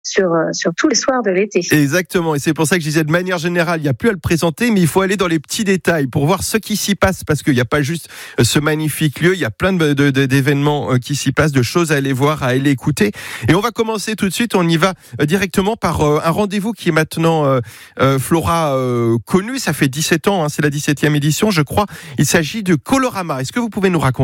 sur tous les soirs de l'été. Exactement, et c'est pour ça que je disais de manière générale, il n'y a plus à le présenter, mais il faut aller dans les petits détails pour voir ce qui s'y passe, parce qu'il n'y a pas juste ce magnifique lieu, il y a plein d'événements qui s'y passent, de choses à aller voir, à aller écouter. Et on va commencer tout de suite, on y va directement par un rendez-vous qui est maintenant, Flora, connu, ça fait 17 ans, c'est la 17e édition, je crois. Il s'agit de Colorama. Est-ce que vous pouvez nous raconter ?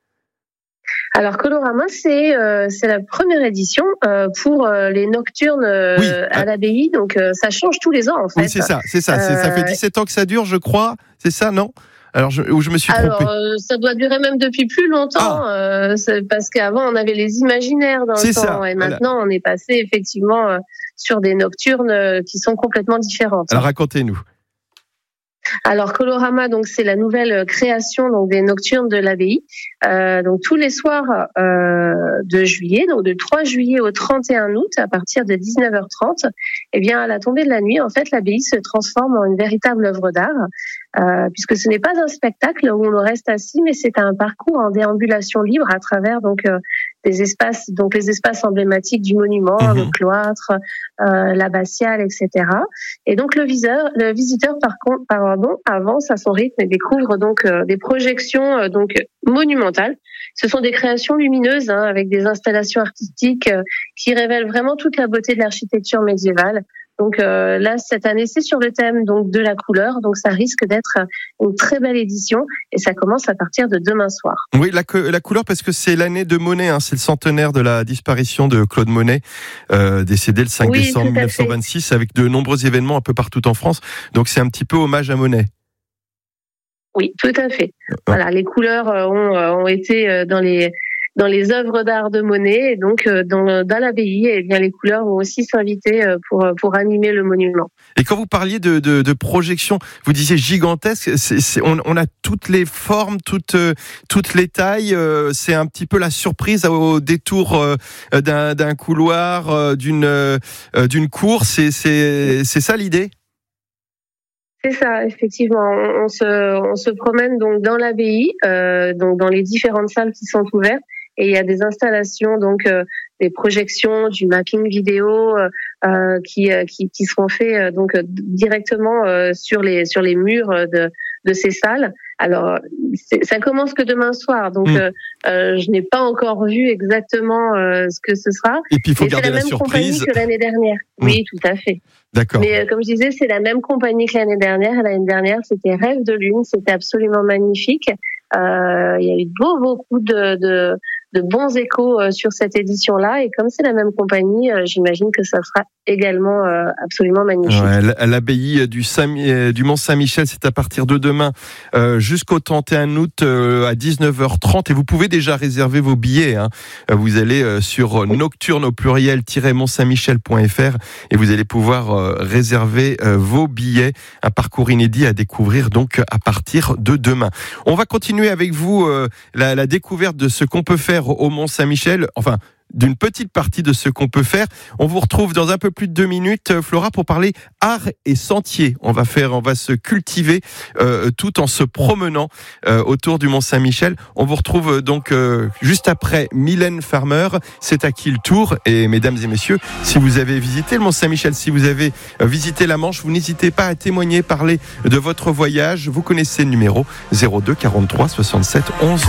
Alors Colorama, c'est la première édition pour les nocturnes à l'abbaye, donc ça change tous les ans en fait. Oui, c'est ça. Ça fait 17 ans que ça dure, je crois. C'est ça, non ? Alors, je me suis trompé. Alors, ça doit durer même depuis plus longtemps, parce qu'avant on avait les imaginaires dans le temps, et maintenant on est passé effectivement sur des nocturnes qui sont complètement différentes. Alors racontez-nous. Alors Colorama, donc c'est la nouvelle création donc des nocturnes de l'abbaye. Donc tous les soirs de juillet, donc de 3 juillet au 31 août, à partir de 19h30, eh bien à la tombée de la nuit, en fait, l'abbaye se transforme en une véritable œuvre d'art, puisque ce n'est pas un spectacle où on reste assis, mais c'est un parcours en déambulation libre à travers donc des espaces, donc les espaces emblématiques du monument, le cloître, l'abbatiale, etc. Et donc le visiteur avance à son rythme et découvre donc des projections donc monumentales. Ce sont des créations lumineuses avec des installations artistiques qui révèlent vraiment toute la beauté de l'architecture médiévale. Donc là, cette année, c'est sur le thème donc de la couleur. Donc ça risque d'être une très belle édition et ça commence à partir de demain soir. Oui, la couleur, parce que c'est l'année de Monet, c'est le centenaire de la disparition de Claude Monet, décédé le 5 décembre 1926, avec de nombreux événements un peu partout en France. Donc c'est un petit peu hommage à Monet. Oui, tout à fait. Voilà, les couleurs ont été dans les œuvres d'art de Monet, et donc dans l'abbaye, eh bien les couleurs vont aussi s'inviter pour animer le monument. Et quand vous parliez de projection, vous disiez gigantesque, on a toutes les formes, toutes les tailles, c'est un petit peu la surprise au détour d'un couloir, d'une cour, c'est ça l'idée ? C'est ça, effectivement. On se promène donc dans l'abbaye, donc dans les différentes salles qui sont ouvertes. Et il y a des installations, donc des projections, du mapping vidéo qui seront faits donc directement sur les murs de ces salles. Alors ça commence que demain soir, donc je n'ai pas encore vu exactement ce que ce sera. Et puis il faut garder la surprise. C'est la même compagnie que l'année dernière. Oui, tout à fait. D'accord. Mais comme je disais, c'est la même compagnie que l'année dernière. L'année dernière, c'était Rêve de Lune, c'était absolument magnifique. Il y a eu beaucoup de bons échos sur cette édition-là, et comme c'est la même compagnie, j'imagine que ça sera également absolument magnifique. Ouais, l'abbaye du Mont-Saint-Michel, c'est à partir de demain jusqu'au 31 août à 19h30, et vous pouvez déjà réserver vos billets. Vous allez sur nocturne au pluriel-montsaintmichel.fr et vous allez pouvoir réserver vos billets. Un parcours inédit à découvrir donc à partir de demain. On va continuer avec vous la découverte de ce qu'on peut faire au Mont-Saint-Michel, enfin d'une petite partie de ce qu'on peut faire. On vous retrouve dans un peu plus de 2 minutes, Flora, pour parler art et sentier. On va se cultiver tout en se promenant autour du Mont-Saint-Michel. On vous retrouve donc juste après Mylène Farmer. C'est à qui le tour? Et mesdames et messieurs, si vous avez visité le Mont-Saint-Michel, si vous avez visité la Manche, vous n'hésitez pas à témoigner, parler de votre voyage. Vous connaissez le numéro 02 43 67 11